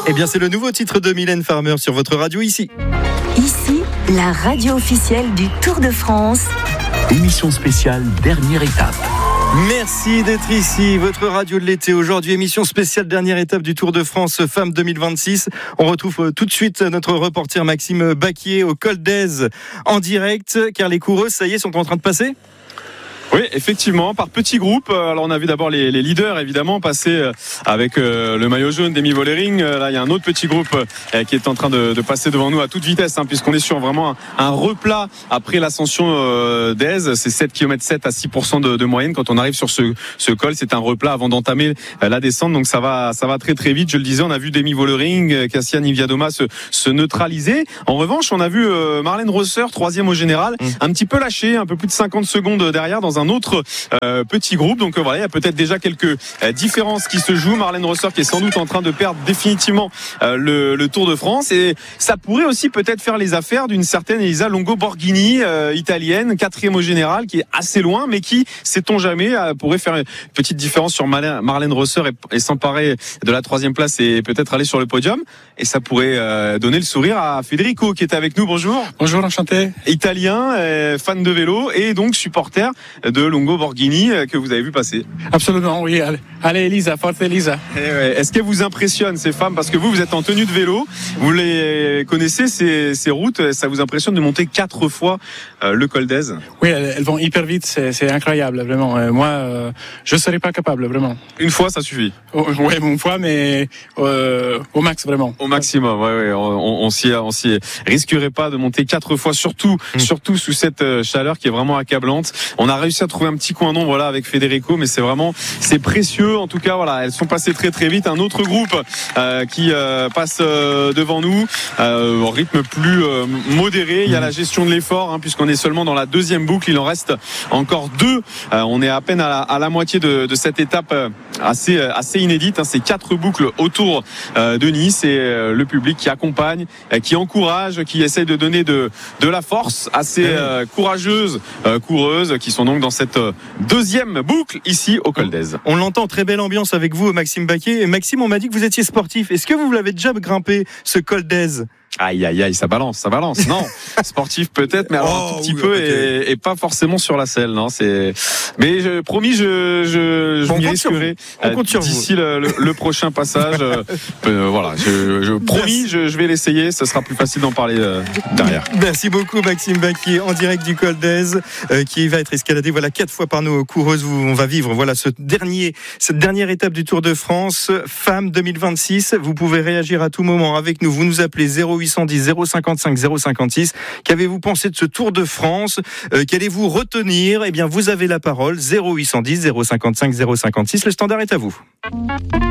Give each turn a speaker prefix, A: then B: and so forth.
A: Eh bien, c'est le nouveau titre de Mylène Farmer sur votre radio ici.
B: Ici, la radio officielle du Tour de France.
C: Émission spéciale, dernière étape.
A: Merci d'être ici, votre radio de l'été. Aujourd'hui, émission spéciale, dernière étape du Tour de France Femmes 2026. On retrouve tout de suite notre reporter Maxime Baquier au Col d'Èze en direct, car les coureuses, ça y est, sont en train de passer.
D: Oui, effectivement, par petits groupes. Alors on a vu d'abord les leaders, évidemment, passer avec le maillot jaune d'Emi Vollering. Là, il y a un autre petit groupe qui est en train de passer devant nous à toute vitesse, puisqu'on est sur vraiment un replat après l'ascension d'Èze. C'est 7 km 7 à 6% de moyenne quand on arrive sur ce col. C'est un replat avant d'entamer la descente, donc ça va très très vite. Je le disais, on a vu d'Emi Vollering, Cassia Niewiadoma se neutraliser. En revanche, on a vu Marlène Rosser, 3e au général, un petit peu lâché, un peu plus de 50 secondes derrière dans un autre petit groupe. Donc voilà, il y a peut-être déjà quelques différences qui se jouent. Marlène Rosser qui est sans doute en train de perdre définitivement le Tour de France, et ça pourrait aussi peut-être faire les affaires d'une certaine Elisa Longo Borghini, italienne, 4e au général, qui est assez loin, mais qui, sait-on jamais, pourrait faire une petite différence sur Marlène Rosser et s'emparer de la 3e place et peut-être aller sur le podium. Et ça pourrait donner le sourire à Federico qui est avec nous. Bonjour.
E: Bonjour, enchanté.
D: Italien, fan de vélo et donc supporter de Longo Borghini que vous avez vu passer.
E: Absolument, oui. Allez Elisa, forte Elisa.
D: Est-ce qu'elles vous impressionnent, ces femmes? Parce que vous êtes en tenue de vélo, vous les connaissez, ces routes. Ça vous impressionne de monter 4 fois le Col d'Èze?
E: Oui, elles vont hyper vite, c'est incroyable, vraiment. Moi, je ne serais pas capable, vraiment.
D: Une fois, ça suffit?
E: Oui, une fois, mais au max, vraiment.
D: Au maximum, ouais. On s'y risquerait pas de monter 4 fois, surtout sous cette chaleur qui est vraiment accablante. On a réussi à trouver un petit coin d'ombre là avec Federico, mais c'est précieux. En tout cas, voilà, elles sont passées très très vite. Un autre groupe qui passe devant nous, au rythme plus modéré. Il y a la gestion de l'effort, puisqu'on est seulement dans la 2e boucle. Il en reste encore 2. On est à peine à la moitié de cette étape assez inédite. C'est 4 boucles autour de Nice, et le public qui accompagne, qui encourage, qui essaye de donner de la force à ces courageuses coureuses qui sont donc dans cette 2e boucle ici au Col d'Èze.
A: On l'entend, très belle ambiance avec vous, Maxime Baquier. Et Maxime, on m'a dit que vous étiez sportif. Est-ce que vous l'avez déjà grimpé, ce Col d'Èze?
D: Aïe, ça balance. Non, sportif peut-être, mais alors un tout petit peu, et pas forcément sur la selle. Non, mais promis, je m'y risquerai d'ici le prochain passage. Voilà, je promis, je vais l'essayer. Ce sera plus facile d'en parler derrière.
A: Merci beaucoup, Maxime Baquier, en direct du Col d'Èze, qui va être escaladé 4 fois par nos coureuses. On va vivre cette dernière étape du Tour de France Femmes 2026. Vous pouvez réagir à tout moment avec nous. Vous nous appelez 0810 055 056. Qu'avez-vous pensé de ce Tour de France? Qu'allez-vous retenir? Eh bien, vous avez la parole. 0810 055 056. Le standard est à vous.